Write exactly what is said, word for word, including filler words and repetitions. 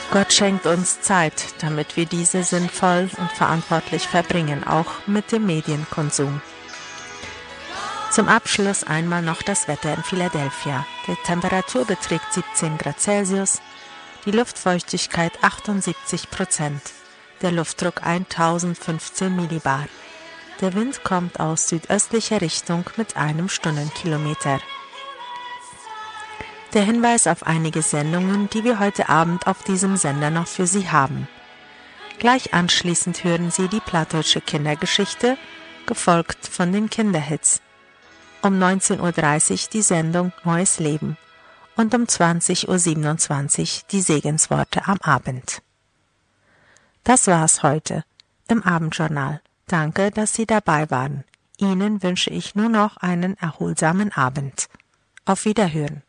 Gott schenkt uns Zeit, damit wir diese sinnvoll und verantwortlich verbringen, auch mit dem Medienkonsum. Zum Abschluss einmal noch das Wetter in Philadelphia. Die Temperatur beträgt siebzehn Grad Celsius, die Luftfeuchtigkeit achtundsiebzig Prozent, der Luftdruck tausendfünfzehn Millibar. Der Wind kommt aus südöstlicher Richtung mit einem Stundenkilometer. Der Hinweis auf einige Sendungen, die wir heute Abend auf diesem Sender noch für Sie haben. Gleich anschließend hören Sie die plattdeutsche Kindergeschichte, gefolgt von den Kinderhits. Um neunzehn Uhr dreißig die Sendung Neues Leben und um zwanzig Uhr siebenundzwanzig die Segensworte am Abend. Das war's heute im Abendjournal. Danke, dass Sie dabei waren. Ihnen wünsche ich nur noch einen erholsamen Abend. Auf Wiederhören.